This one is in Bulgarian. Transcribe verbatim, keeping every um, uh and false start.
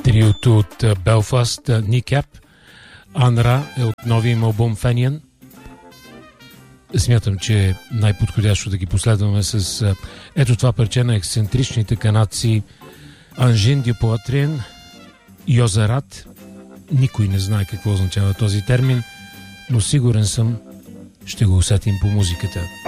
Триото от Белфаст, Никап. Анра е от новия им албум Фениан. Смятам, че е най-подходящо да ги последваме с ето това парче на ексцентричните канадци Анжин дю Поатрин, Йозерат. Никой не знае какво означава този термин, но сигурен съм, ще го усетим по музиката.